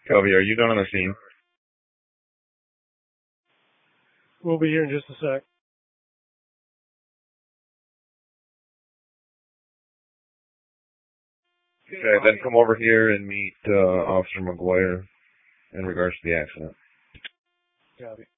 Covey, are you done on the scene? We'll be here in just a sec. Okay, then come over here and meet Officer McGuire in regards to the accident. Copy.